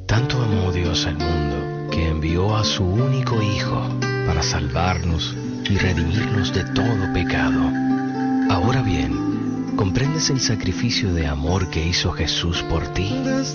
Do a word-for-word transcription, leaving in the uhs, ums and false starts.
Tanto amó Dios al mundo que envió a su único Hijo para salvarnos y redimirnos de todo pecado. Ahora bien, ¿comprendes el sacrificio de amor que hizo Jesús por ti?